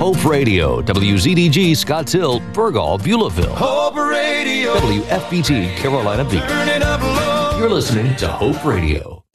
Hope Radio, WZDG, Scotts Hill, Burgal, Beulahville. Hope Radio. WFBT, Carolina Beach. Turn it up low. You're listening to Hope Radio.